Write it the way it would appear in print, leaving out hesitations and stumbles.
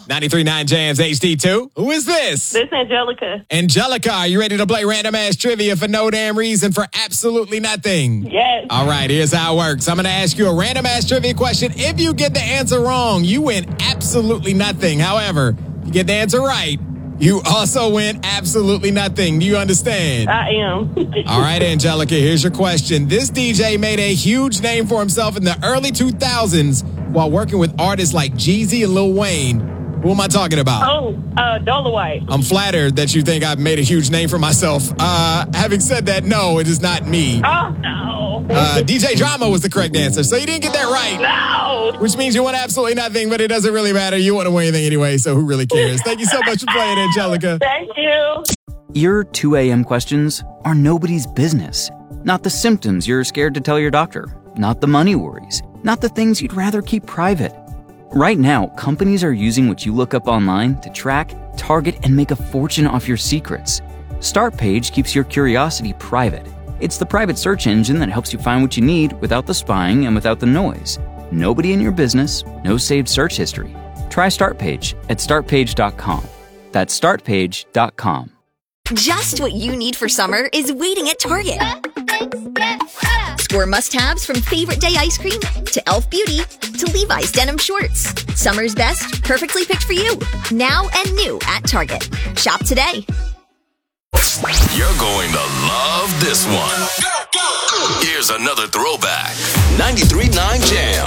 93.9 Jams HD2. Who is this? This is Angelica. Angelica, are you ready to play random ass trivia for no damn reason for absolutely nothing? Yes. All right, here's how it works. I'm going to ask you a random ass trivia question. If you get the answer wrong, you win absolutely nothing. However, if you get the answer right, you also win absolutely nothing. Do you understand? I am. All right, Angelica, here's your question. This DJ made a huge name for himself in the early 2000s while working with artists like Jeezy and Lil Wayne. Who am I talking about? Dolomite. I'm flattered that you think I've made a huge name for myself. Having said that, no, it is not me. Oh, no. DJ Drama was the correct answer, so you didn't get that right. No. Which means you won absolutely nothing, but it doesn't really matter. You want to win anything anyway, so who really cares? Thank you so much for playing, Angelica. Thank you. Your 2 a.m. questions are nobody's business. Not the symptoms you're scared to tell your doctor. Not the money worries. Not the things you'd rather keep private. Right now, companies are using what you look up online to track, target, and make a fortune off your secrets. Startpage keeps your curiosity private. It's the private search engine that helps you find what you need without the spying and without the noise. Nobody in your business, no saved search history. Try Startpage at startpage.com. That's startpage.com. Just what you need for summer is waiting at Target. Score must-haves from Favorite Day ice cream to Elf Beauty to Levi's denim shorts. Summer's best, perfectly picked for you. Now and new at Target. Shop today. You're going to love this one. Here's another throwback. 93.9 Jam.